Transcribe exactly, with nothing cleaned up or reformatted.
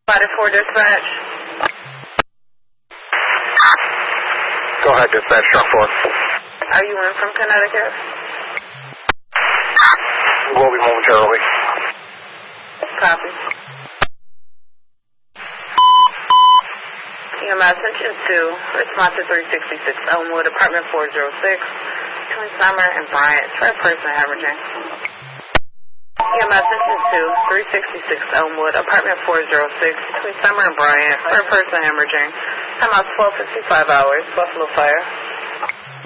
Spotted for dispatch. Go ahead, dispatch, truck four. Are you in from Connecticut? Will be momentarily. Copy. E M S attention to response to three sixty-six Elmwood, apartment four oh six, between Summer and Bryant, third person hemorrhaging. E M S attention to three sixty-six Elmwood, apartment four oh six, between Summer and Bryant, third person hemorrhaging. Time out twelve fifty-five hours, Buffalo Fire.